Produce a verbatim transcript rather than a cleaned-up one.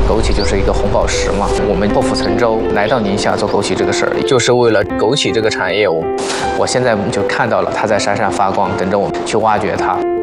枸杞就是一个红宝石嘛，我们破釜沉舟来到宁夏做枸杞这个事儿，就是为了枸杞这个产业，我我现在就看到了它在闪闪发光，等着我们去挖掘它。